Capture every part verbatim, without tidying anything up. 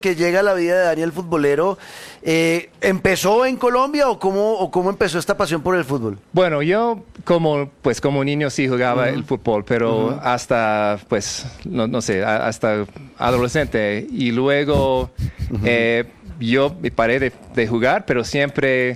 Que llega a la vida de Dani el futbolero, eh, ¿empezó en Colombia o cómo, o cómo empezó esta pasión por el fútbol? Bueno, yo como pues como niño sí jugaba uh-huh. el fútbol, pero uh-huh. hasta pues no, no sé, hasta adolescente y luego uh-huh. eh, yo me paré de, de jugar, pero siempre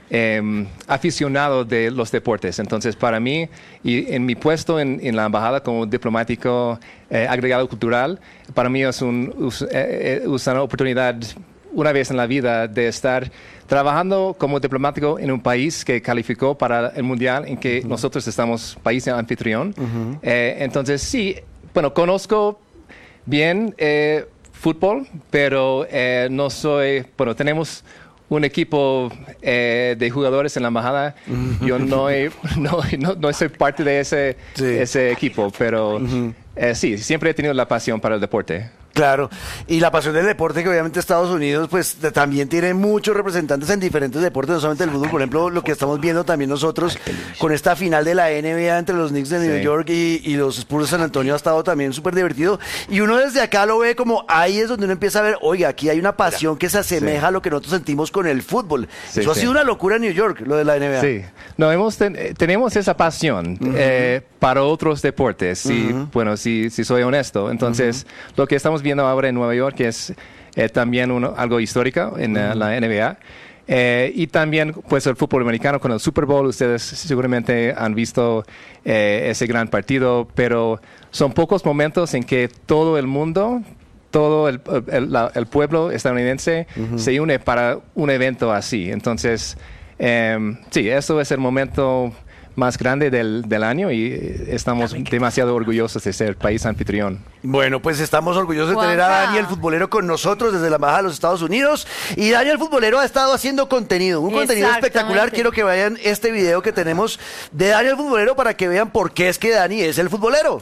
eh, aficionado de los deportes. Entonces, para mí, y en mi puesto en, en la embajada como diplomático eh, agregado cultural, para mí es, un, es, es una oportunidad una vez en la vida de estar trabajando como diplomático en un país que calificó para el mundial en que uh-huh. nosotros estamos país anfitrión. Uh-huh. Eh, entonces, sí, bueno, conozco bien eh, fútbol, pero eh, no soy, bueno, tenemos un equipo eh, de jugadores en la embajada. Uh-huh. Yo no, he, no, no, no soy parte de ese, sí. ese equipo, pero uh-huh. eh, sí, siempre he tenido la pasión para el deporte. Claro, y la pasión del deporte que obviamente Estados Unidos pues de, también tiene muchos representantes en diferentes deportes, no solamente el fútbol, por ejemplo, lo que estamos viendo también nosotros con esta final de la N B A entre los Knicks de New sí. York y, y los Spurs de San Antonio ha estado también súper divertido, y uno desde acá lo ve como ahí es donde uno empieza a ver, oiga, aquí hay una pasión que se asemeja sí. a lo que nosotros sentimos con el fútbol. Sí, Eso sí. ha sido una locura en New York, lo de la N B A. Sí, no, hemos ten, tenemos esa pasión uh-huh. eh, para otros deportes, si, uh-huh. bueno, si, si soy honesto, entonces uh-huh. lo que estamos viendo ahora en Nueva York es eh, también uno, algo histórico en uh, la N B A. Eh, y también pues el fútbol americano con el Super Bowl. Ustedes seguramente han visto eh, ese gran partido, pero son pocos momentos en que todo el mundo, todo el, el, la, el pueblo estadounidense uh-huh. se une para un evento así. Entonces, eh, sí, eso es el momento más grande del, del año y estamos demasiado orgullosos de ser país anfitrión. Bueno, pues estamos orgullosos de tener a Dani el futbolero con nosotros desde la Embajada de los Estados Unidos, y Dani el futbolero ha estado haciendo contenido, un contenido espectacular. Quiero que vean este video que tenemos de Dani el futbolero para que vean por qué es que Dani es el futbolero.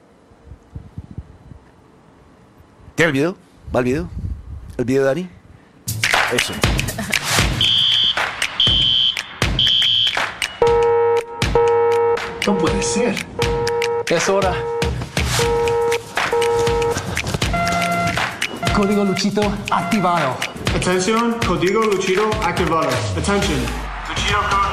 ¿Tiene el video? ¿Va el video? ¿El video de Dani? Eso. No puede ser. Es hora. Código Luchito activado. Atención, código Luchito activado. Attention. Luchito code